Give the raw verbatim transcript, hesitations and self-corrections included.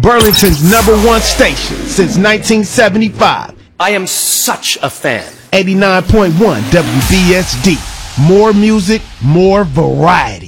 Burlington's number one station since nineteen seventy-five. I am such a fan. eighty-nine point one W B S D. More music, more variety.